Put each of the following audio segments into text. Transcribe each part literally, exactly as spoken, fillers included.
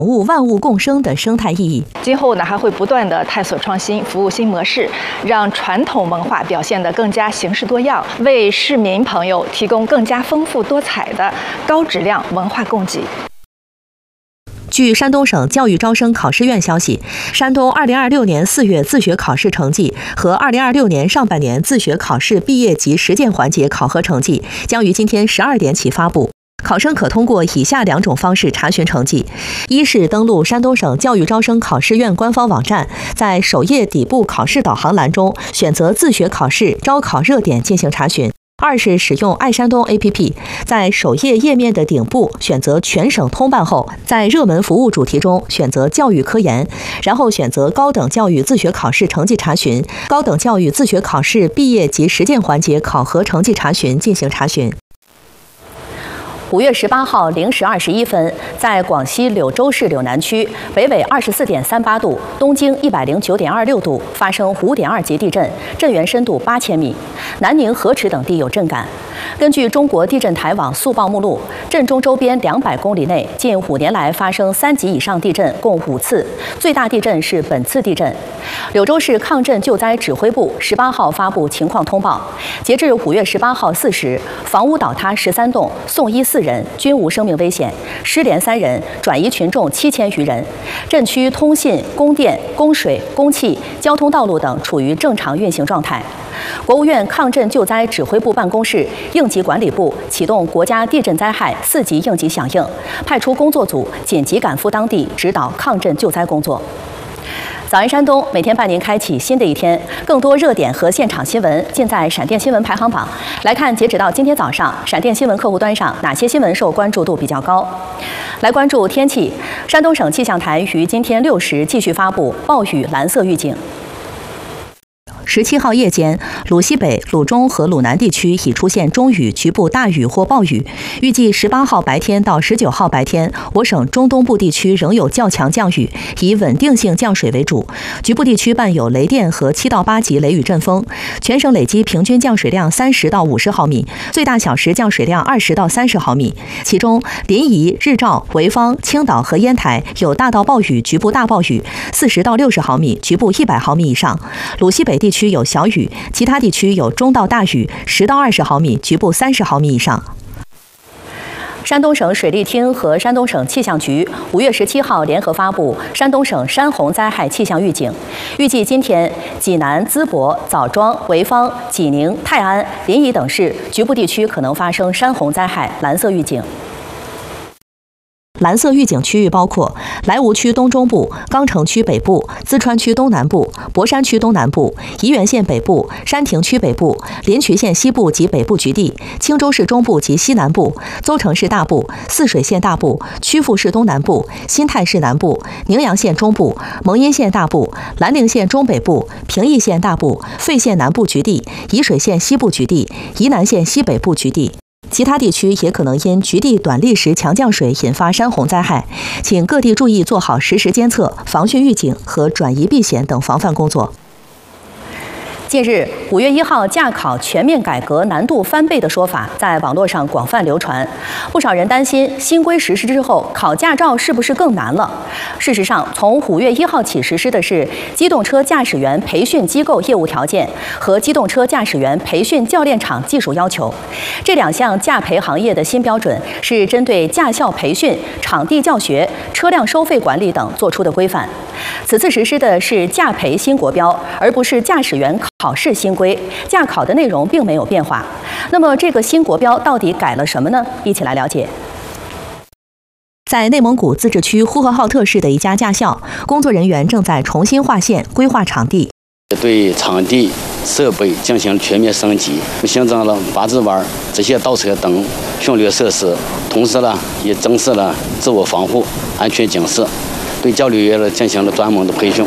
物万物共生的生态意义。 今后呢，还会不断的探索创新，服务新模式，让传统文化表现得更加形式多样，为市民朋友提供更加丰富多彩的高质量文化供给。 据山东省教育招生考试院消息，山东二零二六年四月自学考试成绩和二零二六年上半年自学考试毕业及实践环节考核成绩将于今天十二点起发布。考生可通过以下两种方式查询成绩：一是登录山东省教育招生考试院官方网站，在首页底部考试导航栏中选择自学考试招考热点进行查询。二是使用爱山东 A P P， 在首页页面的顶部选择全省通办后，在热门服务主题中选择教育科研，然后选择高等教育自学考试成绩查询、高等教育自学考试毕业及实践环节考核成绩查询进行查询。 五月十八号零时二十一分，在广西柳州市柳南区，北纬二十四点三八度，东经一百零九点二六度，发生五点二级地震，震源深度八千米，南宁、河池等地有震感。根据中国地震台网速报目录，震中周边两百公里内近五年来发生三级以上地震共五次，最大地震是本次地震。柳州市抗震救灾指挥部十八号发布情况通报，截至五月十八号四时，房屋倒塌十三栋，送医四人，均无生命危险；失联三人，转移群众七千余人。震区通信、供电、供水、供气、交通道路等处于正常运行状态。国务院抗震救灾指挥部办公室、应急管理部启动国家地震灾害四级应急响应，派出工作组紧急赶赴当地指导抗震救灾工作。早安山东，每天伴您开启新的一天。更多热点和现场新闻尽在闪电新闻排行榜。来看，截止到今天早上，闪电新闻客户端上哪些新闻受关注度比较高？来关注天气，山东省气象台于今天六时继续发布暴雨蓝色预警。 十七号夜间，鲁西北、鲁中和鲁南地区已出现中雨、局部大雨或暴雨。预计十八号白天到十九号白天，我省中东部地区仍有较强降雨，以稳定性降水为主，局部地区伴有雷电和七到八级雷雨阵风。全省累计平均降水量三十到五十毫米，最大小时降水量二十到三十毫米。其中，临沂、日照、潍坊、青岛和烟台有大到暴雨、局部大暴雨，四十到六十毫米，局部一百毫米以上。鲁西北地区有小雨，其他地区有中到大雨，十到二十毫米，局部三十毫米以上。 山东省水利厅和山东省气象局五月十七号联合发布山东省山洪灾害气象预警，预计今天济南、淄博、枣庄、潍坊、济宁、泰安、临沂等市局部地区可能发生山洪灾害蓝色预警。 蓝色预警区域包括莱芜区东中部、钢城区北部、淄川区东南部、博山区东南部、沂源县北部、山亭区北部、临渠县西部及北部局地、青州市中部及西南部、邹城市大部、泗水县大部、曲阜市东南部、新泰市南部、宁阳县中部、蒙阴县大部、兰陵县中北部、平邑县大部、费县南部局地、沂水县西部局地、沂南县西北部局地。其他地区也可能因局地短历时强降水引发山洪灾害，请各地注意做好实时监测、防汛预警和转移避险等防范工作。 近日，五月一号驾考全面改革难度翻倍的说法在网络上广泛流传，不少人担心新规实施之后，考驾照是不是更难了？事实上，从五月一号起实施的是机动车驾驶员培训机构业务条件和机动车驾驶员培训教练场技术要求。这两项驾培行业的新标准是针对驾校培训、场地教学、车辆收费管理等作出的规范。此次实施的是驾培新国标，而不是驾驶员考试新规，驾考的内容并没有变化。那么这个新国标到底改了什么呢？一起来了解。 在内蒙古自治区呼和浩特市的一家驾校，工作人员正在重新划线、规划场地， 对场地设备进行全面升级，新增了八字弯、直线倒车等训练设施，同时呢，也增设了自我防护、安全警示，对教练员呢进行了专门的培训。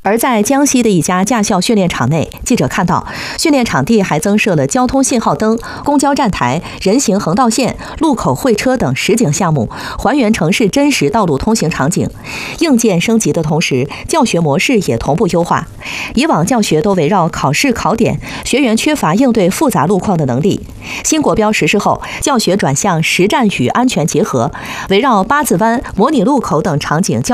而在江西的一家驾校训练场内，记者看到，训练场地还增设了交通信号灯、公交站台、人行横道线、路口会车等实景项目，还原城市真实道路通行场景。硬件升级的同时，教学模式也同步优化。以往教学都围绕考试考点，学员缺乏应对复杂路况的能力。新国标实施后，教学转向实战与安全结合，围绕八字弯、模拟路口等场景教